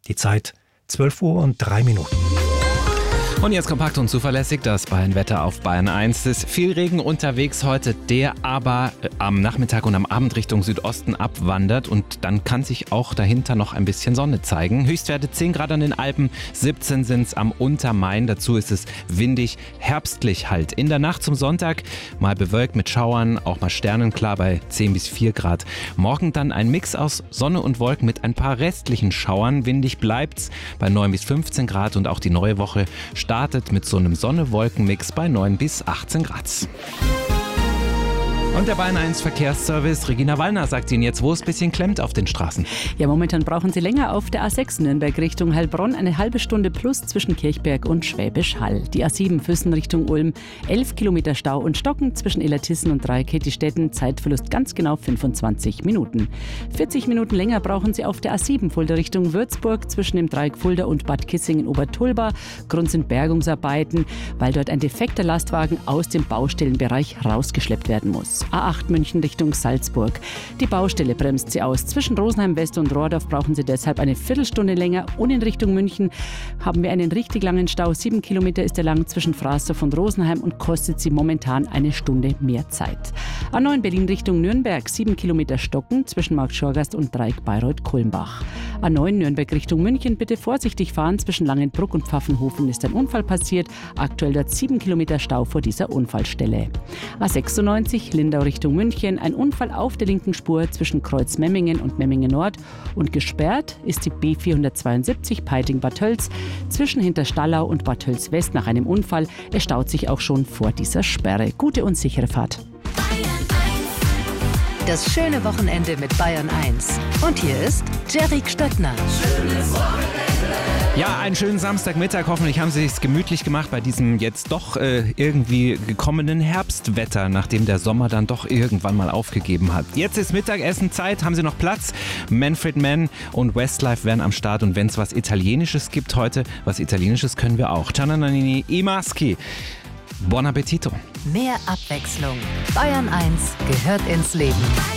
Die Zeit 12:03 Uhr. Und jetzt kompakt und zuverlässig das Bayern-Wetter auf Bayern 1. Es ist viel Regen unterwegs heute, der aber am Nachmittag und am Abend Richtung Südosten abwandert. Und dann kann sich auch dahinter noch ein bisschen Sonne zeigen. Höchstwerte 10 Grad an den Alpen, 17 sind es am Untermain. Dazu ist es windig, herbstlich halt. In der Nacht zum Sonntag mal bewölkt mit Schauern, auch mal sternenklar bei 10 bis 4 Grad. Morgen dann ein Mix aus Sonne und Wolken mit ein paar restlichen Schauern. Windig bleibt's bei 9 bis 15 Grad und auch die neue Woche startet mit so einem Sonne-Wolken-Mix bei 9 bis 18 Grad. Und der Bayern 1 Verkehrsservice, Regina Wallner, sagt Ihnen jetzt, wo es ein bisschen klemmt auf den Straßen. Ja, momentan brauchen Sie länger auf der A6 Nürnberg Richtung Heilbronn, eine halbe Stunde plus zwischen Kirchberg und Schwäbisch Hall. Die A7 Füssen Richtung Ulm, 11 Kilometer Stau und Stocken zwischen Illertissen und Dreieckettistetten, Zeitverlust ganz genau 25 Minuten. 40 Minuten länger brauchen Sie auf der A7 Fulda Richtung Würzburg zwischen dem Dreieck Fulda und Bad Kissingen-Obertulba. Grund sind Bergungsarbeiten, weil dort ein defekter Lastwagen aus dem Baustellenbereich rausgeschleppt werden muss. A8 München Richtung Salzburg. Die Baustelle bremst Sie aus. Zwischen Rosenheim West und Rohrdorf brauchen Sie deshalb eine Viertelstunde länger. Und in Richtung München haben wir einen richtig langen Stau. 7 Kilometer ist er lang zwischen Fraßdorf und Rosenheim und kostet Sie momentan eine Stunde mehr Zeit. A9 Berlin Richtung Nürnberg. 7 Kilometer Stocken zwischen Marktschorgast und Dreieck Bayreuth-Kulmbach. A9 Nürnberg Richtung München. Bitte vorsichtig fahren. Zwischen Langenbruck und Pfaffenhofen ist ein Unfall passiert. Aktuell dort 7 Kilometer Stau vor dieser Unfallstelle. A96 Lindau Richtung München. Ein Unfall auf der linken Spur zwischen Kreuz-Memmingen und Memmingen Nord. Und gesperrt ist die B472 Peiting-Bad Tölz zwischen Hinterstallau und Bad Tölz West nach einem Unfall. Es staut sich auch schon vor dieser Sperre. Gute und sichere Fahrt. Das schöne Wochenende mit Bayern 1. Und hier ist Jerry Stöttner. Schönes Wochenende. Ja, einen schönen Samstagmittag. Hoffentlich haben Sie es gemütlich gemacht bei diesem jetzt doch irgendwie gekommenen Herbstwetter, nachdem der Sommer dann doch irgendwann mal aufgegeben hat. Jetzt ist Mittagessenzeit. Haben Sie noch Platz? Manfred Mann und Westlife werden am Start. Und wenn es was Italienisches gibt heute, was Italienisches können wir auch. Giannanini I Maschi. Buon appetito. Mehr Abwechslung. Bayern 1 gehört ins Leben.